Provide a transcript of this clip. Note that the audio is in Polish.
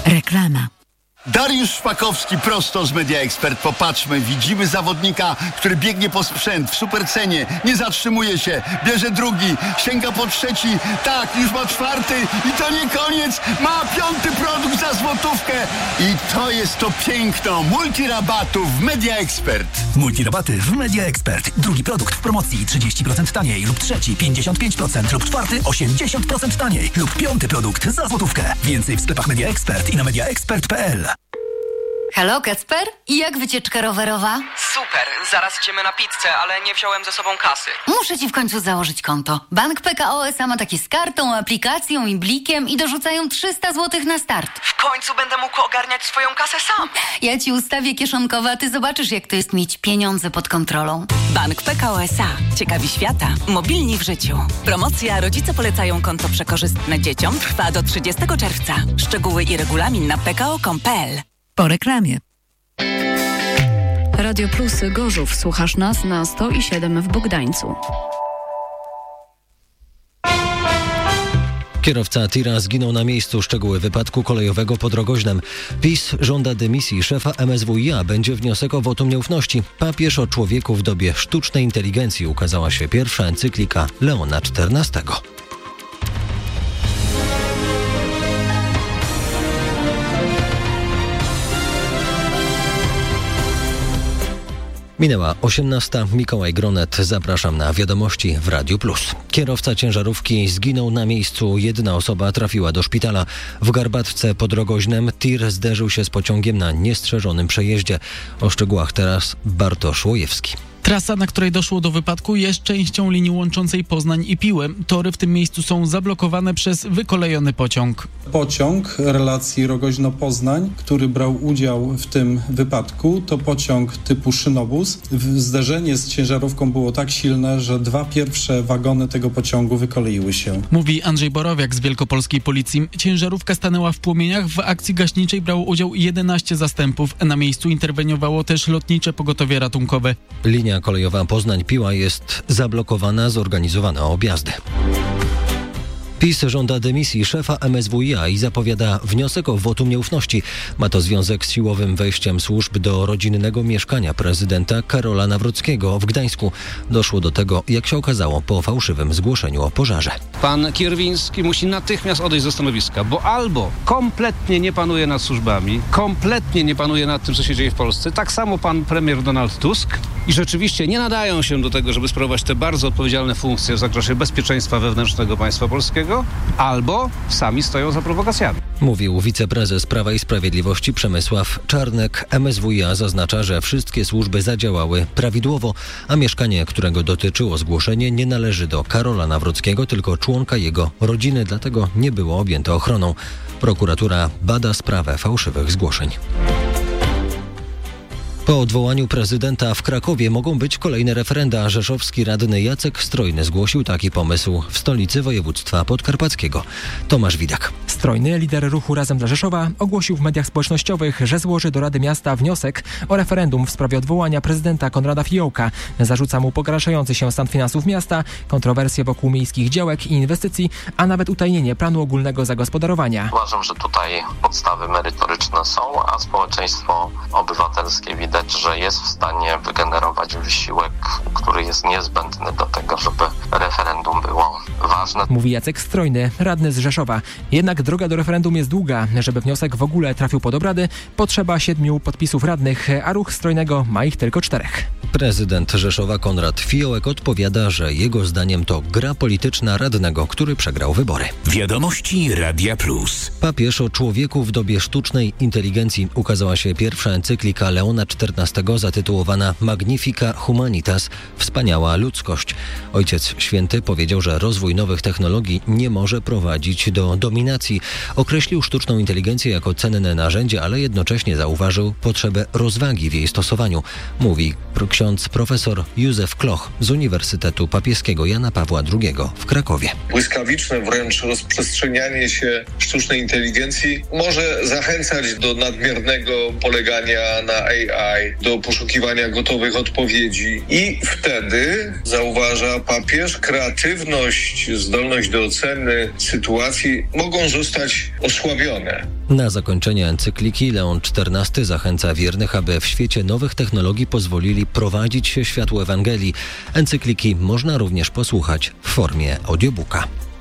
Reklama. Dariusz Szpakowski prosto z Media Expert. Popatrzmy, widzimy zawodnika, który biegnie po sprzęt w supercenie, nie zatrzymuje się, bierze drugi, sięga po trzeci, tak, już ma czwarty i to nie koniec, ma piąty produkt za złotówkę i to jest to piękno multirabatów w Media Expert. Multirabaty w Media Expert. Drugi produkt w promocji 30% taniej lub trzeci 55% lub czwarty 80% taniej lub piąty produkt za złotówkę. Więcej w sklepach Media Expert i na mediaexpert.pl. Halo, Kacper? I jak wycieczka rowerowa? Super, zaraz idziemy na pizzę, ale nie wziąłem ze sobą kasy. Muszę ci w końcu założyć konto. Bank PKO SA ma takie z kartą, aplikacją i blikiem i dorzucają 300 zł na start. W końcu będę mógł ogarniać swoją kasę sam. Ja ci ustawię kieszonkowe, a ty zobaczysz, jak to jest mieć pieniądze pod kontrolą. Bank PKO SA. Ciekawi świata. Mobilni w życiu. Promocja Rodzice polecają konto przekorzystne dzieciom trwa do 30 czerwca. Szczegóły i regulamin na pko.com.pl. Po reklamie. Radio Plus Gorzów. Słuchasz nas na 107 w Bogdańcu. Kierowca tira zginął na miejscu. Szczegóły wypadku kolejowego pod Rogoźnem. PiS żąda dymisji szefa MSWiA. Będzie wniosek o wotum nieufności. Papież o człowieku w dobie sztucznej inteligencji. Ukazała się pierwsza encyklika Leona XIV. Minęła 18. Mikołaj Gronet. Zapraszam na wiadomości w Radiu Plus. Kierowca ciężarówki zginął na miejscu. Jedna osoba trafiła do szpitala. W Garbatce pod Rogoźnem tir zderzył się z pociągiem na niestrzeżonym przejeździe. O szczegółach teraz Bartosz Łojewski. Trasa, na której doszło do wypadku, jest częścią linii łączącej Poznań i Piłę. Tory w tym miejscu są zablokowane przez wykolejony pociąg. Pociąg relacji Rogoźno-Poznań, który brał udział w tym wypadku, to pociąg typu szynobus. Zderzenie z ciężarówką było tak silne, że dwa pierwsze wagony tego pociągu wykoleiły się. Mówi Andrzej Borowiak z Wielkopolskiej Policji. Ciężarówka stanęła w płomieniach. W akcji gaśniczej brało udział 11 zastępów. Na miejscu interweniowało też lotnicze pogotowie ratunkowe. Linia kolejowa Poznań-Piła jest zablokowana, zorganizowano objazdy. PiS żąda dymisji szefa MSWiA i zapowiada wniosek o wotum nieufności. Ma to związek z siłowym wejściem służb do rodzinnego mieszkania prezydenta Karola Nawrockiego w Gdańsku. Doszło do tego, jak się okazało, po fałszywym zgłoszeniu o pożarze. Pan Kierwiński musi natychmiast odejść ze stanowiska, bo albo kompletnie nie panuje nad służbami, kompletnie nie panuje nad tym, co się dzieje w Polsce. Tak samo pan premier Donald Tusk i rzeczywiście nie nadają się do tego, żeby sprawować te bardzo odpowiedzialne funkcje w zakresie bezpieczeństwa wewnętrznego państwa polskiego, albo sami stoją za prowokacjami. Mówił wiceprezes Prawa i Sprawiedliwości Przemysław Czarnek. MSWiA zaznacza, że wszystkie służby zadziałały prawidłowo, a mieszkanie, którego dotyczyło zgłoszenie, nie należy do Karola Nawrockiego, tylko członka jego rodziny, dlatego nie było objęte ochroną. Prokuratura bada sprawę fałszywych zgłoszeń. Po odwołaniu prezydenta w Krakowie mogą być kolejne referenda. Rzeszowski radny Jacek Strojny zgłosił taki pomysł w stolicy województwa podkarpackiego. Tomasz Widak. Strojny, lider ruchu Razem dla Rzeszowa, ogłosił w mediach społecznościowych, że złoży do Rady Miasta wniosek o referendum w sprawie odwołania prezydenta Konrada Fiołka. Zarzuca mu pogarszający się stan finansów miasta, kontrowersje wokół miejskich działek i inwestycji, a nawet utajnienie planu ogólnego zagospodarowania. Uważam, że tutaj podstawy merytoryczne są, a społeczeństwo obywatelskie widać, że jest w stanie wygenerować wysiłek, który jest niezbędny do tego, żeby referendum było ważne. Mówi Jacek Strojny, radny z Rzeszowa. Jednak droga do referendum jest długa. Żeby wniosek w ogóle trafił pod obrady, potrzeba 7 podpisów radnych, a ruch Strojnego ma ich tylko 4. Prezydent Rzeszowa Konrad Fiołek odpowiada, że jego zdaniem to gra polityczna radnego, który przegrał wybory. Wiadomości Radia Plus. Papież o człowieku w dobie sztucznej inteligencji. Ukazała się pierwsza encyklika Leona XIV zatytułowana Magnifica Humanitas – Wspaniała ludzkość. Ojciec Święty powiedział, że rozwój nowych technologii nie może prowadzić do dominacji. Określił sztuczną inteligencję jako cenne narzędzie, ale jednocześnie zauważył potrzebę rozwagi w jej stosowaniu. Mówi ksiądz profesor Józef Kloch z Uniwersytetu Papieskiego Jana Pawła II w Krakowie. Błyskawiczne wręcz rozprzestrzenianie się sztucznej inteligencji może zachęcać do nadmiernego polegania na AI, do poszukiwania gotowych odpowiedzi i wtedy, zauważa papież, kreatywność, zdolność do oceny sytuacji mogą zostać zostać osłabione. Na zakończenie encykliki Leon XIV zachęca wiernych, aby w świecie nowych technologii pozwolili prowadzić się światłu Ewangelii. Encykliki można również posłuchać w formie audiobooka.